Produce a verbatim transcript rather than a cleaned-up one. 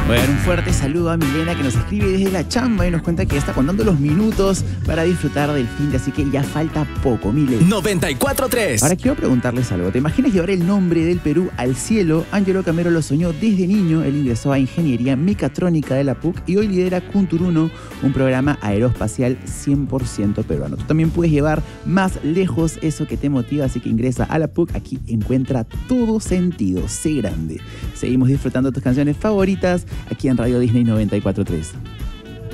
Bueno, un fuerte saludo a Milena que nos escribe desde la chamba y nos cuenta que ya está contando los minutos para disfrutar del fin de, así que ya falta poco, Milena. noventa y cuatro tres. Ahora quiero preguntarles algo. ¿Te imaginas llevar el nombre del Perú al cielo? Ángelo Camero lo soñó desde niño. Él ingresó a Ingeniería Mecatrónica de la P U C y hoy lidera Kunturuno, un programa aeroespacial cien por ciento peruano. Tú también puedes llevar más lejos eso que te motiva, así que ingresa a la P U C. Aquí encuentra todo sentido. Sé grande. Seguimos disfrutando tus canciones favoritas aquí en Radio Disney noventa y cuatro tres.